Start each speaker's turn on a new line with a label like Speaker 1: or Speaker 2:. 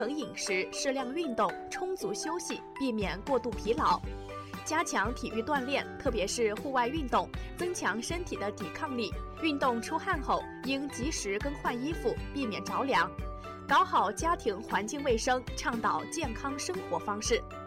Speaker 1: 饮食、适量运动、充足休息，避免过度疲劳。加强体育锻炼，特别是户外运动，增强身体的抵抗力。运动出汗后，应及时更换衣服，避免着凉。搞好家庭环境卫生，倡导健康生活方式。